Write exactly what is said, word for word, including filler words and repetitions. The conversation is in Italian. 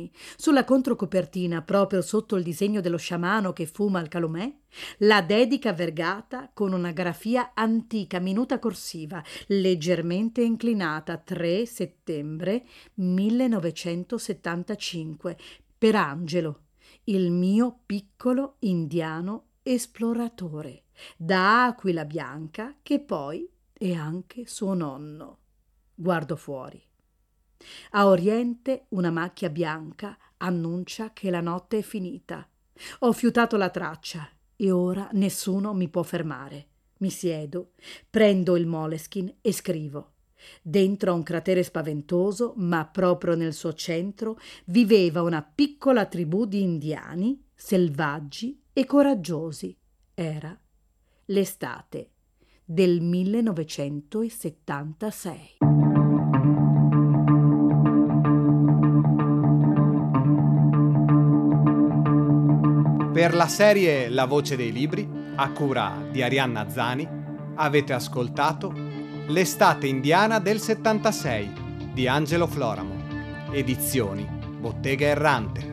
indiani. Sulla controcopertina, proprio sotto il disegno dello sciamano che fuma al calomè, la dedica vergata con una grafia antica, minuta corsiva, leggermente inclinata, tre settembre millenovecentosettantacinque, per Angelo, il mio piccolo indiano esploratore, da Aquila Bianca, che poi è anche suo nonno. Guardo fuori. A oriente una macchia bianca annuncia che la notte è finita. Ho fiutato la traccia e ora nessuno mi può fermare. Mi siedo, prendo il Moleskine e scrivo. Dentro a un cratere spaventoso, ma proprio nel suo centro, viveva una piccola tribù di indiani, selvaggi e coraggiosi. Era l'estate del millenovecentosettantasei. Per la serie La voce dei libri, a cura di Arianna Zani, avete ascoltato L'estate indiana del settantasei di Angelo Floramo, edizioni Bottega Errante.